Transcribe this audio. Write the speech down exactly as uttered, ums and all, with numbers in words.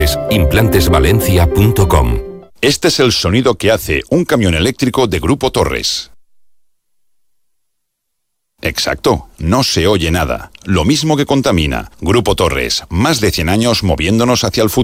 implantesvalencia punto com. Este es el sonido que hace un camión eléctrico de Grupo Torres. Exacto, no se oye nada. Lo mismo que contamina. Grupo Torres, más de cien años moviéndonos hacia el futuro.